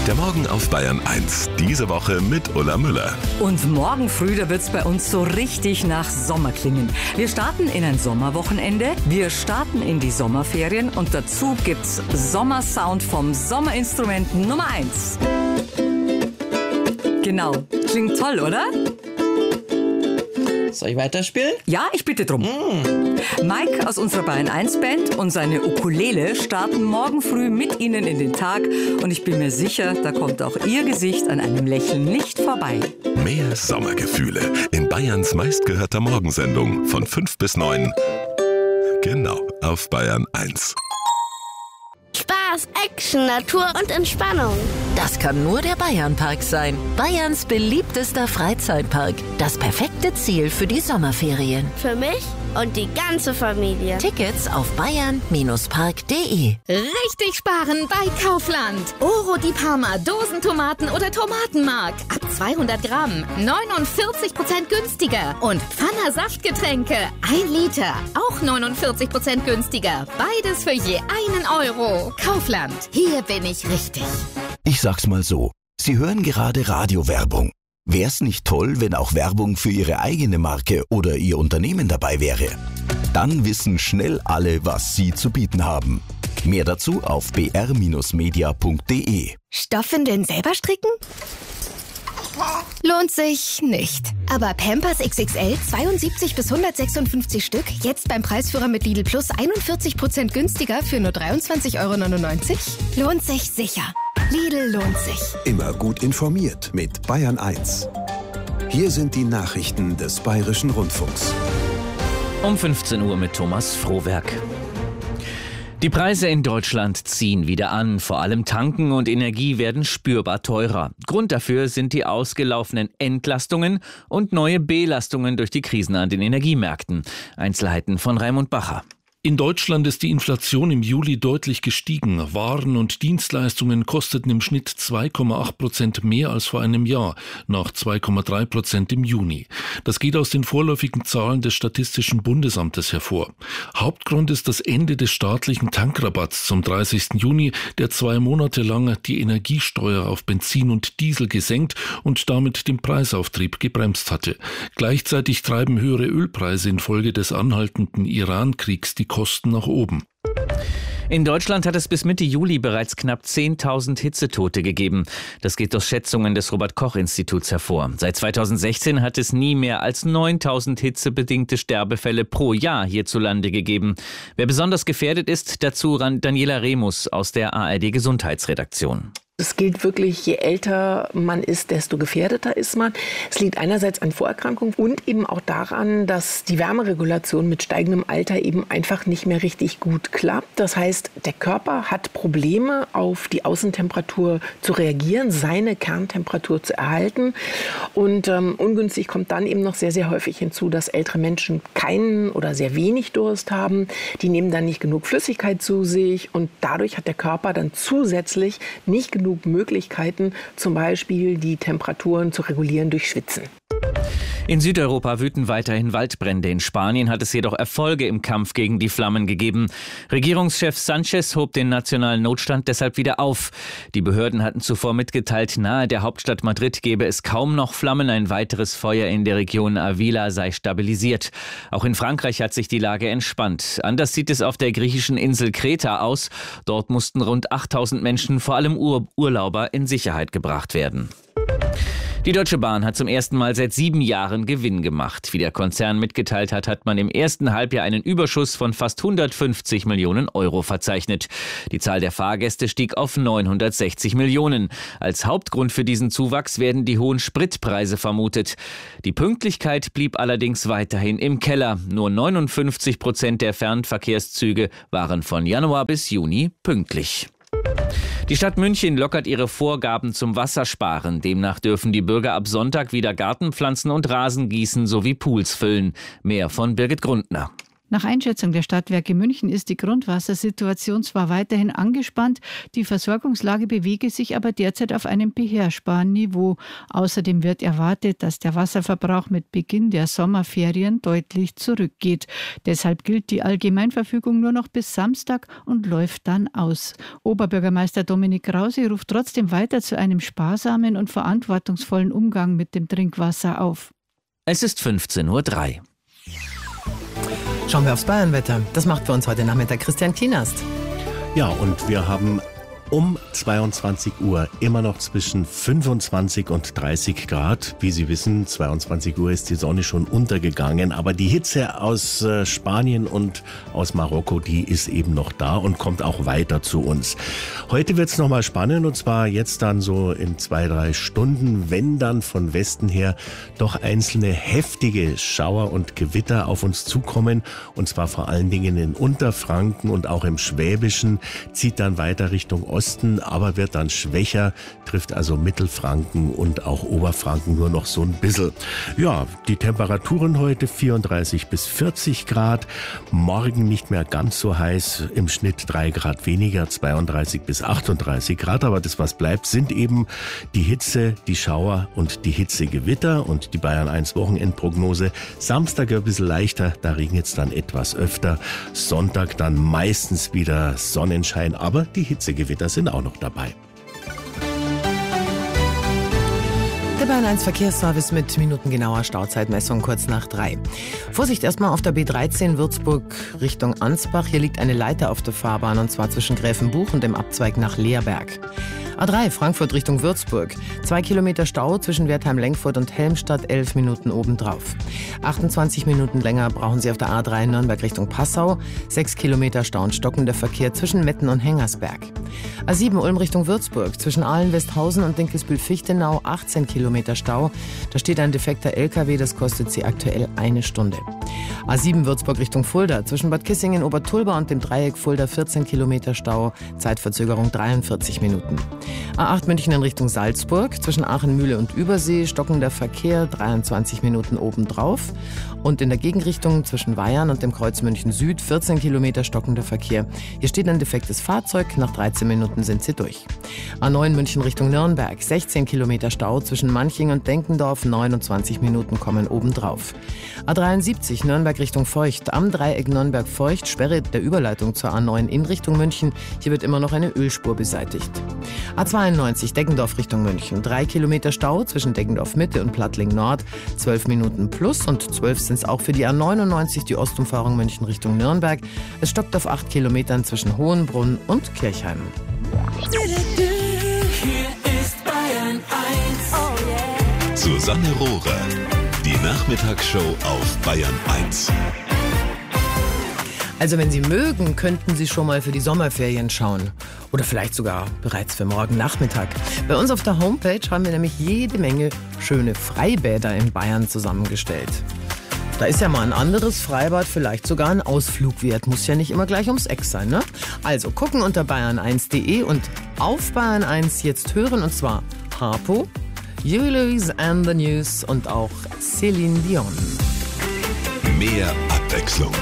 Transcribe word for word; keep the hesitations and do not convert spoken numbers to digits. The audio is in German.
Der Morgen auf Bayern eins. Diese Woche mit Ulla Müller. Und morgen früh, da wird's bei uns so richtig nach Sommer klingen. Wir starten in ein Sommerwochenende, wir starten in die Sommerferien und dazu gibt's Sommersound vom Sommerinstrument Nummer eins. Genau, klingt toll, oder? Soll ich weiterspielen? Ja, ich bitte drum. Mm. Mike aus unserer Bayern eins Band und seine Ukulele starten morgen früh mit Ihnen in den Tag. Und ich bin mir sicher, da kommt auch Ihr Gesicht an einem Lächeln nicht vorbei. Mehr Sommergefühle in Bayerns meistgehörter Morgensendung von fünf bis neun. Genau, auf Bayern eins. Spaß, Action, Natur und Entspannung. Das kann nur der Bayernpark sein. Bayerns beliebtester Freizeitpark. Das perfekte Ziel für die Sommerferien. Für mich und die ganze Familie. Tickets auf bayern Park punkt de. Richtig sparen bei Kaufland. Oro di Parma, Dosentomaten oder Tomatenmark. Ab zweihundert Gramm, neunundvierzig Prozent günstiger. Und Pfanner Saftgetränke, ein Liter, auch neunundvierzig Prozent günstiger. Beides für je einen Euro. Kaufland, hier bin ich richtig. Ich sag's mal so, Sie hören gerade Radiowerbung. Wär's nicht toll, wenn auch Werbung für Ihre eigene Marke oder Ihr Unternehmen dabei wäre? Dann wissen schnell alle, was Sie zu bieten haben. Mehr dazu auf b r media punkt de. Stoffwindeln selber stricken? Lohnt sich nicht. Aber Pampers X X L zweiundsiebzig bis hundertsechsundfünfzig Stück, jetzt beim Preisführer mit Lidl Plus einundvierzig Prozent günstiger für nur dreiundzwanzig Euro neunundneunzig? Lohnt sich sicher. Lidl lohnt sich. Immer gut informiert mit Bayern eins. Hier sind die Nachrichten des Bayerischen Rundfunks. Um fünfzehn Uhr mit Thomas Frohwerk. Die Preise in Deutschland ziehen wieder an. Vor allem Tanken und Energie werden spürbar teurer. Grund dafür sind die ausgelaufenen Entlastungen und neue Belastungen durch die Krisen an den Energiemärkten. Einzelheiten von Raimund Bacher. In Deutschland ist die Inflation im Juli deutlich gestiegen. Waren und Dienstleistungen kosteten im Schnitt zwei Komma acht Prozent mehr als vor einem Jahr, nach zwei Komma drei Prozent im Juni. Das geht aus den vorläufigen Zahlen des Statistischen Bundesamtes hervor. Hauptgrund ist das Ende des staatlichen Tankrabatts zum dreißigsten Juni, der zwei Monate lang die Energiesteuer auf Benzin und Diesel gesenkt und damit den Preisauftrieb gebremst hatte. Gleichzeitig treiben höhere Ölpreise infolge des anhaltenden Iran-Kriegs die Kosten nach oben. In Deutschland hat es bis Mitte Juli bereits knapp zehntausend Hitzetote gegeben. Das geht aus Schätzungen des Robert-Koch-Instituts hervor. Seit zweitausendsechzehn hat es nie mehr als neuntausend hitzebedingte Sterbefälle pro Jahr hierzulande gegeben. Wer besonders gefährdet ist, dazu Daniela Remus aus der A R D-Gesundheitsredaktion. Es gilt wirklich, je älter man ist, desto gefährdeter ist man. Es liegt einerseits an Vorerkrankungen und eben auch daran, dass die Wärmeregulation mit steigendem Alter eben einfach nicht mehr richtig gut klappt. Das heißt, der Körper hat Probleme, auf die Außentemperatur zu reagieren, seine Kerntemperatur zu erhalten. Und ähm, ungünstig kommt dann eben noch sehr, sehr häufig hinzu, dass ältere Menschen keinen oder sehr wenig Durst haben. Die nehmen dann nicht genug Flüssigkeit zu sich und dadurch hat der Körper dann zusätzlich nicht genug genug Möglichkeiten, zum Beispiel die Temperaturen zu regulieren durch Schwitzen. In Südeuropa wüten weiterhin Waldbrände. In Spanien hat es jedoch Erfolge im Kampf gegen die Flammen gegeben. Regierungschef Sánchez hob den nationalen Notstand deshalb wieder auf. Die Behörden hatten zuvor mitgeteilt, nahe der Hauptstadt Madrid gebe es kaum noch Flammen. Ein weiteres Feuer in der Region Avila sei stabilisiert. Auch in Frankreich hat sich die Lage entspannt. Anders sieht es auf der griechischen Insel Kreta aus. Dort mussten rund achttausend Menschen, vor allem Ur- Urlauber, in Sicherheit gebracht werden. Die Deutsche Bahn hat zum ersten Mal seit sieben Jahren Gewinn gemacht. Wie der Konzern mitgeteilt hat, hat man im ersten Halbjahr einen Überschuss von fast hundertfünfzig Millionen Euro verzeichnet. Die Zahl der Fahrgäste stieg auf neunhundertsechzig Millionen. Als Hauptgrund für diesen Zuwachs werden die hohen Spritpreise vermutet. Die Pünktlichkeit blieb allerdings weiterhin im Keller. Nur neunundfünfzig Prozent der Fernverkehrszüge waren von Januar bis Juni pünktlich. Die Stadt München lockert ihre Vorgaben zum Wassersparen. Demnach dürfen die Bürger ab Sonntag wieder Gartenpflanzen und Rasen gießen sowie Pools füllen. Mehr von Birgit Grundner. Nach Einschätzung der Stadtwerke München ist die Grundwassersituation zwar weiterhin angespannt, die Versorgungslage bewege sich aber derzeit auf einem beherrschbaren Niveau. Außerdem wird erwartet, dass der Wasserverbrauch mit Beginn der Sommerferien deutlich zurückgeht. Deshalb gilt die Allgemeinverfügung nur noch bis Samstag und läuft dann aus. Oberbürgermeister Dominik Krause ruft trotzdem weiter zu einem sparsamen und verantwortungsvollen Umgang mit dem Trinkwasser auf. Es ist fünfzehn Uhr drei. Schauen wir aufs Bayernwetter. Das macht für uns heute Nachmittag Christian Kienast. Ja, und wir haben um zweiundzwanzig Uhr immer noch zwischen fünfundzwanzig und dreißig Grad. Wie Sie wissen, zweiundzwanzig Uhr ist die Sonne schon untergegangen, aber die Hitze aus äh, Spanien und aus Marokko, die ist eben noch da und kommt auch weiter zu uns. Heute wird es nochmal spannend, und zwar jetzt dann so in zwei, drei Stunden, wenn dann von Westen her doch einzelne heftige Schauer und Gewitter auf uns zukommen, und zwar vor allen Dingen in Unterfranken und auch im Schwäbischen, zieht dann weiter Richtung Osten, aber wird dann schwächer, trifft also Mittelfranken und auch Oberfranken nur noch so ein bisschen. Ja, die Temperaturen heute vierunddreißig bis vierzig Grad, morgen nicht mehr ganz so heiß, im Schnitt drei Grad weniger, zweiunddreißig bis achtunddreißig Grad, aber das, was bleibt, sind eben die Hitze, die Schauer und die Hitzegewitter und die Bayern eins Wochenendprognose. Samstag ein bisschen leichter, da regnet es dann etwas öfter, Sonntag dann meistens wieder Sonnenschein, aber die Hitzegewitter sind auch noch dabei. Der Bayern eins Verkehrsservice mit minutengenauer Stauzeitmessung kurz nach drei. Vorsicht erstmal auf der B dreizehn Würzburg Richtung Ansbach. Hier liegt eine Leiter auf der Fahrbahn, und zwar zwischen Gräfenbuch und dem Abzweig nach Leerberg. A drei Frankfurt Richtung Würzburg. Zwei Kilometer Stau zwischen Wertheim-Lenkfurt und Helmstadt, elf Minuten obendrauf. achtundzwanzig Minuten länger brauchen Sie auf der A drei Nürnberg Richtung Passau. Sechs Kilometer Stau und stockender Verkehr zwischen Metten und Hengersberg. A sieben Ulm Richtung Würzburg. Zwischen Aalen-Westhausen und Dinkelsbühl-Fichtenau achtzehn Kilometer Stau. Da steht ein defekter L K W, das kostet Sie aktuell eine Stunde. A sieben Würzburg Richtung Fulda. Zwischen Bad Kissingen-Obertulba und dem Dreieck Fulda vierzehn Kilometer Stau. Zeitverzögerung dreiundvierzig Minuten. A acht München in Richtung Salzburg. Zwischen Aachen-Mühle und Übersee stockender Verkehr, dreiundzwanzig Minuten obendrauf. Und in der Gegenrichtung zwischen Weyarn und dem Kreuz München Süd vierzehn Kilometer stockender Verkehr. Hier steht ein defektes Fahrzeug, nach dreizehn Minuten sind Sie durch. A neun München Richtung Nürnberg, sechzehn Kilometer Stau zwischen Manching und Denkendorf, neunundzwanzig Minuten kommen obendrauf. A dreiundsiebzig Nürnberg Richtung Feucht, am Dreieck Nürnberg-Feucht, Sperre der Überleitung zur A neun in Richtung München. Hier wird immer noch eine Ölspur beseitigt. A zweiundneunzig Deggendorf Richtung München, drei Kilometer Stau zwischen Deggendorf Mitte und Plattling Nord, zwölf Minuten plus, und zwölf sind es auch für die A neunundneunzig, die Ostumfahrung München Richtung Nürnberg. Es stockt auf acht Kilometern zwischen Hohenbrunn und Kirchheim. Hier ist Bayern eins. Oh yeah. Susanne Rohrer, die Nachmittagsshow auf Bayern eins. Also wenn Sie mögen, könnten Sie schon mal für die Sommerferien schauen. Oder vielleicht sogar bereits für morgen Nachmittag. Bei uns auf der Homepage haben wir nämlich jede Menge schöne Freibäder in Bayern zusammengestellt. Da ist ja mal ein anderes Freibad vielleicht sogar ein Ausflug wert. Muss ja nicht immer gleich ums Eck sein, ne? Also gucken unter bayern eins punkt de und auf Bayern eins jetzt hören, und zwar Harpo, Julius and the News und auch Celine Dion. Mehr Abwechslung.